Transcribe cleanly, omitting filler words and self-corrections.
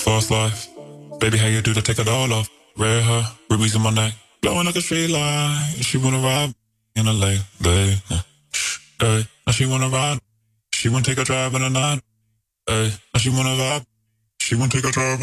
Fast life. Baby, how you do to take it all off? Red hair, rubies in my neck, blowing like a straight line. She wanna ride in a late, late. Hey, now she wanna ride. She wanna take a drive in the night. Hey, now she wanna vibe. She wanna take a drive.